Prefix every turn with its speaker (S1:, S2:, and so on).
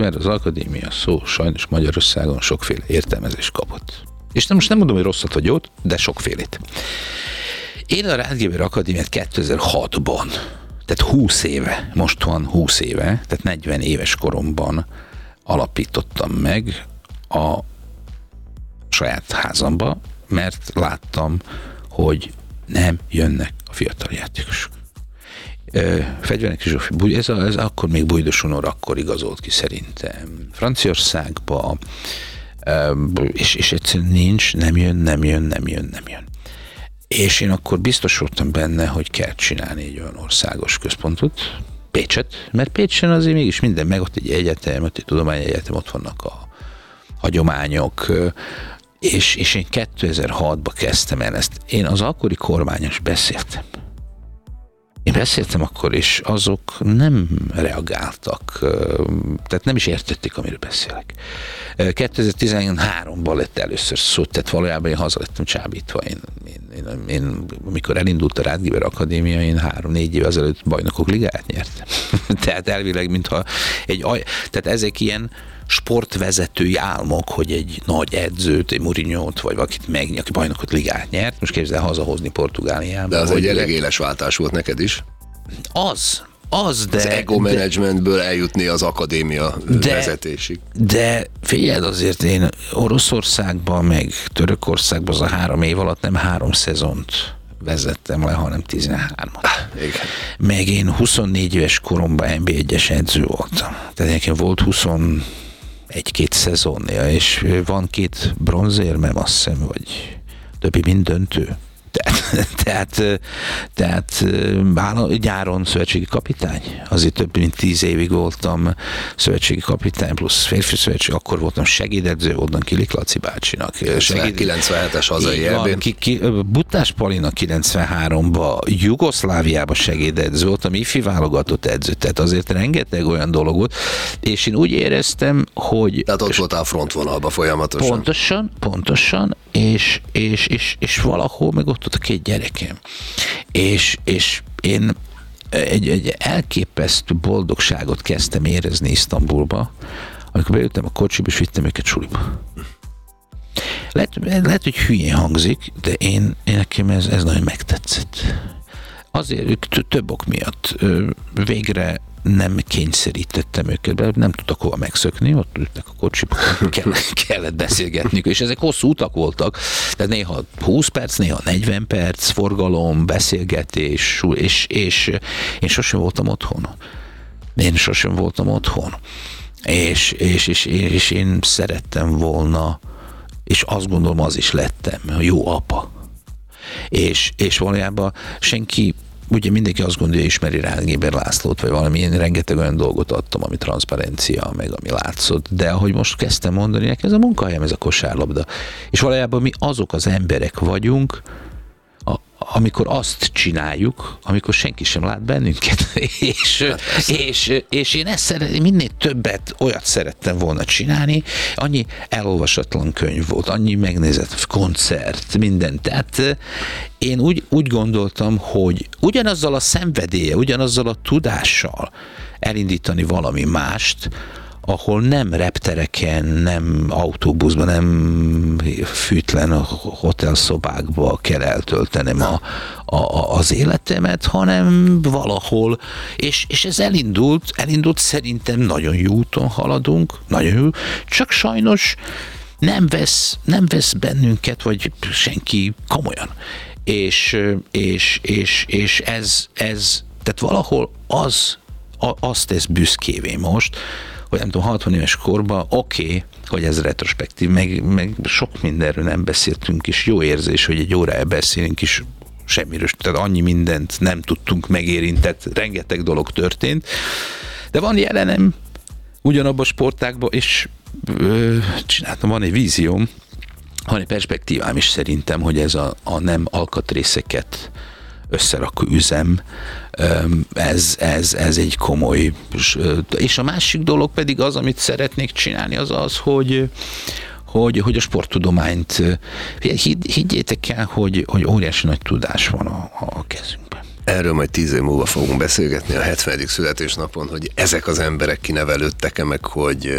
S1: mert az akadémia szó sajnos Magyarországon sokféle értelmezést kapott. És most nem mondom, hogy rosszat vagy jót, de sokfélét. Én a Ráth Géber Akadémiát 2006-ban, tehát 20 éve, most van 20 éve, tehát 40 éves koromban alapítottam meg a saját házamba, mert láttam, hogy nem jönnek a fiatal játékosok. Fegyvernek is, ez akkor még Bújdos Unor akkor igazolt ki szerintem Franciaországba, és egyszerűen nincs, nem jön. És én akkor biztos voltam benne, hogy kell csinálni egy olyan országos központot, Pécset, mert Pécsen azért mégis minden, meg ott egy egyetem, ott egy tudományegyetem, ott vannak a hagyományok, és én 2006-ban kezdtem el ezt. Én az akkori kormányos beszéltem. Én beszéltem akkor, és azok nem reagáltak, tehát nem is értették, amiről beszélek. 2013-ban lett először szó, tehát valójában én haza lettem csábítva. Én amikor elindult a Ráth Géber Akadémia, én 3-4 év ezelőtt Bajnokok Ligáját nyertem. Tehát elvileg, mintha tehát ezek ilyen sportvezetői álmok, hogy egy nagy edzőt, egy Mourinho-t, vagy valakit aki Bajnokot Ligát nyert, most képzeld el hazahozni Portugáliába.
S2: De az egy elég éles váltás volt neked is.
S1: De...
S2: Az ego managementből eljutni az akadémia vezetésig.
S1: De figyeld, azért én Oroszországban, meg Törökországban az a 3 év alatt nem 3 szezont vezettem le, hanem 13-at. Meg én 24 éves koromban NB1-es edző voltam. Tehát nekem volt 21-2 szezonja, és van 2 bronzérmem, azt hiszem, vagy többi mind döntő. Tehát nyáron szövetségi kapitány. Azért több mint 10 évig voltam szövetségi kapitány, plusz férfi szövetség, akkor voltam segédedző, voltam Kilik Laci bácsinak.
S2: 97-es hazai EB-n.
S1: Butás Palina 93-ban, Jugoszláviában segédedző voltam, ifi válogatott edző, tehát azért rengeteg olyan dolog volt, és én úgy éreztem, hogy...
S2: Tehát ott voltál a frontvonalban folyamatosan.
S1: Pontosan, és valahol meg ott a 2 gyerekem. És én egy elképesztő boldogságot kezdtem érezni Isztambulba, amikor bejöttem a kocsiba, és vittem őket suliba. Lehet, hogy hülyén hangzik, de nekem ez nagyon megtetszett. Azért több ok miatt. Végre nem kényszerítettem őket be, nem tudtak hova megszökni, ott ültek a kocsiba, kellett beszélgetni, és ezek hosszú utak voltak, tehát néha 20 perc, néha 40 perc, forgalom, beszélgetés, és én sosem voltam otthon. És én szerettem volna, és azt gondolom, az is lettem, jó apa. És valójában senki, ugye mindenki azt gondolja, hogy ismeri Ráth Géber Lászlót, vagy valami, én rengeteg olyan dolgot adtam, ami transzparencia, meg ami látszott, de ahogy most kezdtem mondani, nekem ez a munkahelyem, ez a kosárlabda. És valójában mi azok az emberek vagyunk, amikor azt csináljuk, amikor senki sem lát bennünket. és én minél többet olyat szerettem volna csinálni, annyi elolvasatlan könyv volt, annyi megnézett koncert, minden. Tehát én úgy gondoltam, hogy ugyanazzal a szenvedélye, ugyanazzal a tudással elindítani valami mást, ahol nem reptereken, nem autóbuszban, nem fűtlen hotelszobákba kell eltöltenem az életemet, hanem valahol, és ez elindult szerintem nagyon jó úton haladunk, nagyon jó, csak sajnos nem vesz bennünket, vagy senki komolyan. És ez tehát valahol azt tesz büszkévé most, hogy nem tudom, 60 éves korban oké, hogy ez retrospektív, meg sok mindenről nem beszéltünk, és jó érzés, hogy egy órája beszélünk is semmiről, tehát annyi mindent nem tudtunk megérintett, rengeteg dolog történt, de van jelenem ugyanabban a sportágban, és csináltam, van egy vízióm, van egy perspektívám is szerintem, hogy ez a nem alkatrészeket összerakó üzem, ez egy komoly, és a másik dolog pedig az, amit szeretnék csinálni, az, hogy a sporttudományt, higgyétek el, hogy óriási nagy tudás van a kezünkben.
S2: Erről majd 10 év múlva fogunk beszélgetni a 70. születésnapon, hogy ezek az emberek kinevelődtek-e meg, hogy